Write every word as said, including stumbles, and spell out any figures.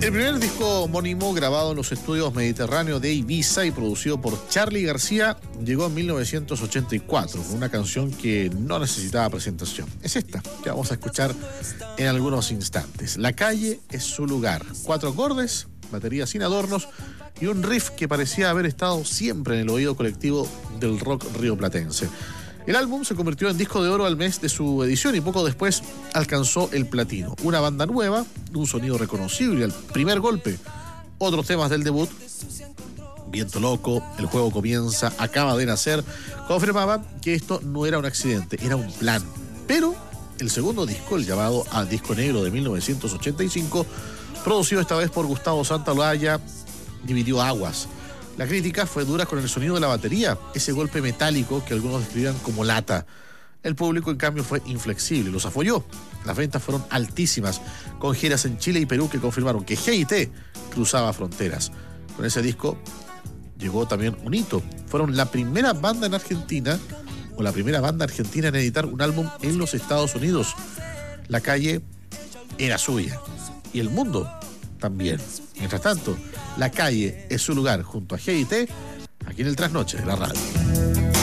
El primer disco homónimo grabado en los estudios Mediterráneo de Ibiza y producido por Charly García llegó en mil novecientos ochenta y cuatro con una canción que no necesitaba presentación. Es esta que vamos a escuchar en algunos instantes. La calle es su lugar. Cuatro acordes, batería sin adornos y un riff que parecía haber estado siempre en el oído colectivo del rock rioplatense. El álbum se convirtió en disco de oro al mes de su edición y poco después alcanzó el platino. Una banda nueva, un sonido reconocible al primer golpe. Otros temas del debut, Viento Loco, El Juego Comienza, Acaba de Nacer, confirmaban que esto no era un accidente, era un plan. Pero el segundo disco, el llamado A Disco Negro de mil novecientos ochenta y cinco, producido esta vez por Gustavo Santaolalla, dividió aguas. La crítica fue dura con el sonido de la batería, ese golpe metálico que algunos describían como lata. El público, en cambio, fue inflexible, los apoyó. Las ventas fueron altísimas, con giras en Chile y Perú que confirmaron que G I T cruzaba fronteras. Con ese disco llegó también un hito. Fueron la primera banda en Argentina, o la primera banda argentina en editar un álbum en los Estados Unidos. La calle era suya, y el mundo también. Mientras tanto, La calle es su lugar junto a G I T, aquí en el Trasnoche de la radio.